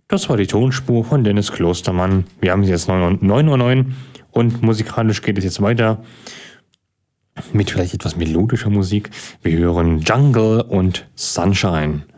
Das war die Tonspur von Dennis Klostermann. Wir haben jetzt 9:09 Uhr und musikalisch geht es jetzt weiter mit vielleicht etwas melodischer Musik. Wir hören Jungle und Sunshine.